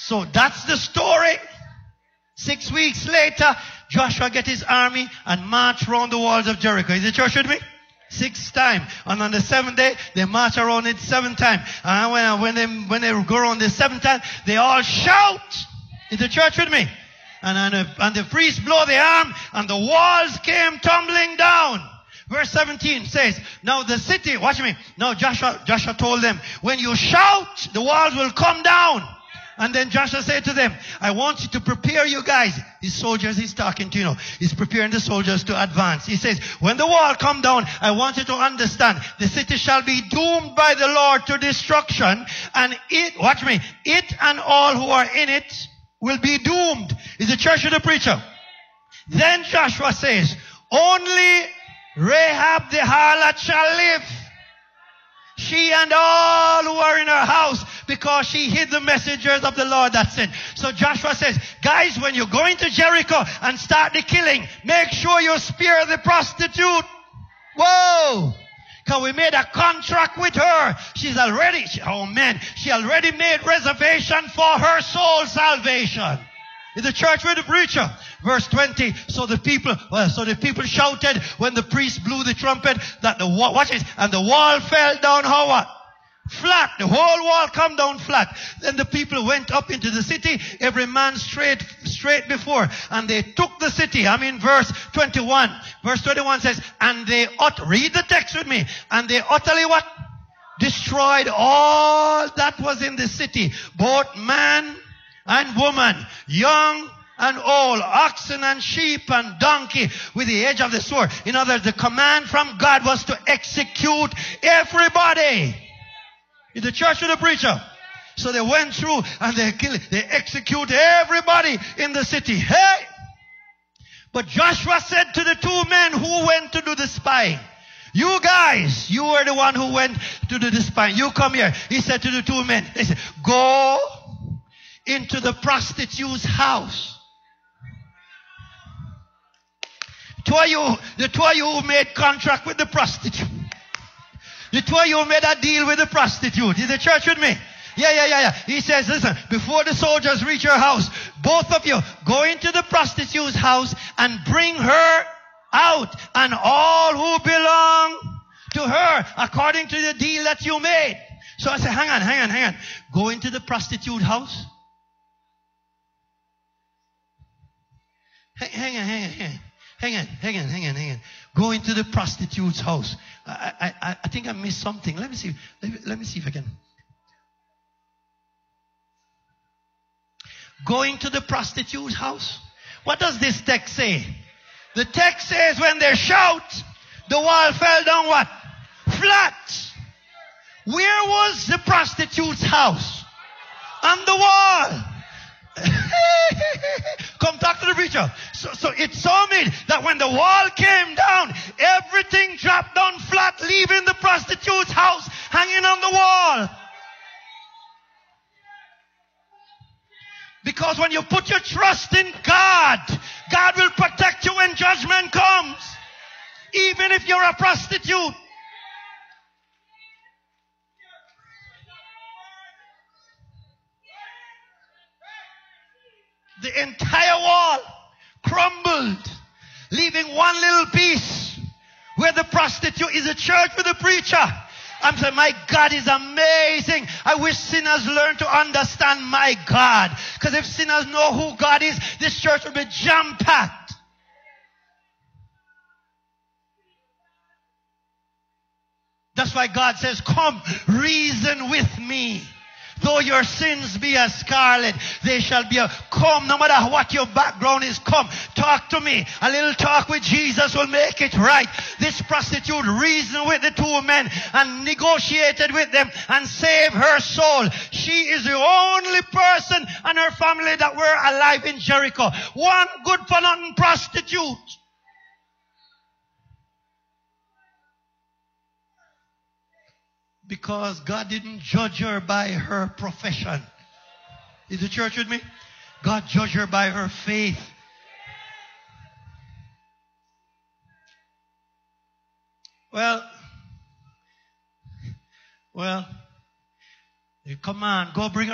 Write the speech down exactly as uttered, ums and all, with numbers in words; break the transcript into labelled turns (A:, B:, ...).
A: So that's the story. Six weeks later, Joshua get his army and march around the walls of Jericho. Is the church with me? Six times. And on the seventh day, they march around it seven times. And when, when, they, when they go around the seventh time, they all shout. Is the church with me? And, and, the, and the priests blow the arm, and the walls came tumbling down. Verse seventeen says, now the city, watch me. Now Joshua, Joshua told them, when you shout, the walls will come down. And then Joshua said to them, I want you to prepare you guys. His soldiers he's talking to, you know. He's preparing the soldiers to advance. He says, when the wall come down, I want you to understand, the city shall be doomed by the Lord to destruction. And it, watch me, it and all who are in it will be doomed. Is the church or the preacher? Then Joshua says, only Rahab the harlot shall live, she and all who are in her house, because she hid the messengers of the Lord that sent. So Joshua says, guys, when you go into Jericho and start the killing, make sure you spare the prostitute. Whoa! Because we made a contract with her. She's already, she, oh man, she already made reservation for her soul salvation. In the church with the preacher. Verse twenty. So the people, well, so the people shouted when the priest blew the trumpet that the wall, watch this, and the wall fell down how what? Flat. The whole wall come down flat. Then the people went up into the city, every man straight, straight before, and they took the city. I mean, verse twenty-one. Verse twenty-one says, and they ut- read the text with me, and they utterly what? Destroyed all that was in the city, both man and woman, young and old, oxen and sheep and donkey, with the edge of the sword. In other words, the command from God was to execute everybody. In the church of the preacher. So they went through and they killed, they executed everybody in the city. Hey! But Joshua said to the two men who went to do the spying, you guys, you were the one who went to do the spying. You come here. He said to the two men, he said, go into the prostitute's house. Two of you, the two of you who made contract with the prostitute. The two of you who made a deal with the prostitute. Is the church with me? Yeah, yeah, yeah, yeah. He says, listen, before the soldiers reach your house, both of you go into the prostitute's house and bring her out and all who belong to her according to the deal that you made. So I said, hang on, hang on, hang on. Go into the prostitute house. Hang on, hang on, hang on. Hang on, hang on, hang on, hang on. Go into the prostitute's house. I, I, I think I missed something. Let me see. Let me, let me see if I can. Going to the prostitute's house. What does this text say? The text says when they shout, the wall fell down what? Flat. Where was the prostitute's house? On the wall. Come talk to the preacher. So, so it saw me that when the wall came down, everything dropped down flat, leaving the prostitute's house hanging on the wall. Because when you put your trust in God, God will protect you when judgment comes. Even if you're a prostitute. The entire wall crumbled, leaving one little piece where the prostitute is a church with a preacher. I'm saying, my God is amazing. I wish sinners learn to understand my God. Because if sinners know who God is, this church will be jam-packed. That's why God says, come, reason with me. Though your sins be as scarlet, they shall be a come. No matter what your background is, come. Talk to me. A little talk with Jesus will make it right. This prostitute reasoned with the two men and negotiated with them and saved her soul. She is the only person and her family that were alive in Jericho. One good for nothing prostitute. Because God didn't judge her by her profession. Is the church with me? God judged her by her faith. Well, well, come on, go bring